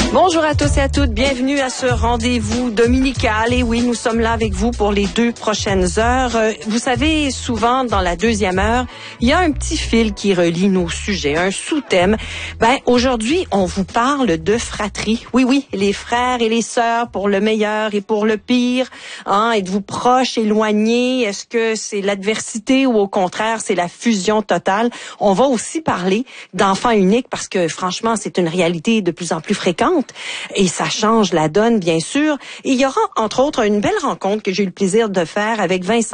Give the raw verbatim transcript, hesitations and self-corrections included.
Bonjour à tous et à toutes, bienvenue à ce rendez-vous dominical. Et oui, nous sommes là avec vous pour les deux prochaines heures. Vous savez, souvent dans la deuxième heure, il y a un petit fil qui relie nos sujets, un sous-thème. Ben, aujourd'hui, on vous parle de fratrie. Oui, oui, les frères et les sœurs pour le meilleur et pour le pire. Hein, êtes-vous proches, éloignés? Est-ce que c'est l'adversité ou au contraire, c'est la fusion totale? On va aussi parler d'enfants uniques parce que franchement, c'est une réalité de plus en plus fréquente. Et ça change la donne, bien sûr. Et il y aura, entre autres, une belle rencontre que j'ai eu le plaisir de faire avec Vincent